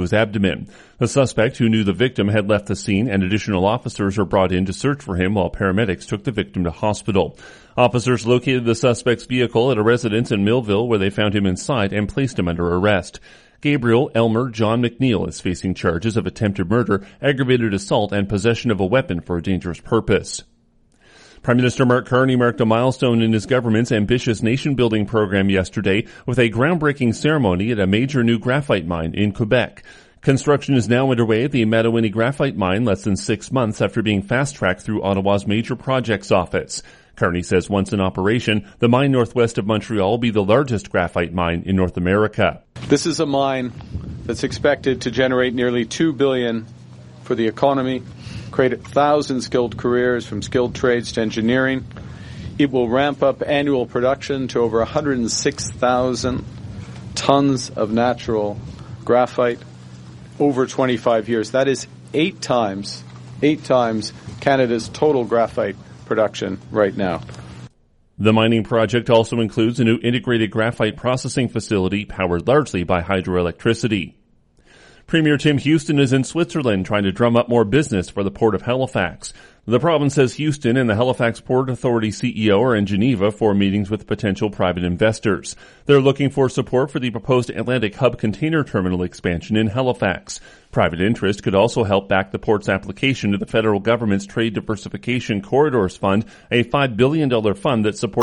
his abdomen. The suspect, who knew the victim, had left the scene, and additional officers were brought in to search for him while paramedics took the victim to hospital. Officers located the suspect's vehicle at a residence in Millville, where they found him inside and placed him under arrest. Gabriel Elmer John McNeil is facing charges of attempted murder, aggravated assault, and possession of a weapon for a dangerous purpose. Prime Minister Mark Carney marked a milestone in his government's ambitious nation-building program yesterday with a groundbreaking ceremony at a major new graphite mine in Quebec. Construction is now underway at the Madawinie Graphite Mine less than 6 months after being fast-tracked through Ottawa's Major Projects Office. Carney says once in operation, the mine northwest of Montreal will be the largest graphite mine in North America. This is a mine that's expected to generate nearly $2 billion for the economy, create 1,000 skilled careers from skilled trades to engineering. It will ramp up annual production to over 106,000 tons of natural graphite over 25 years. That is 8 times Canada's total graphite production right now. The mining project also includes a new integrated graphite processing facility powered largely by hydroelectricity. Premier Tim Houston is in Switzerland trying to drum up more business for the Port of Halifax. The province says Houston and the Halifax Port Authority CEO are in Geneva for meetings with potential private investors. They're looking for support for the proposed Atlantic Hub container terminal expansion in Halifax. Private interest could also help back the port's application to the federal government's Trade Diversification Corridors Fund, a $5 billion fund that supports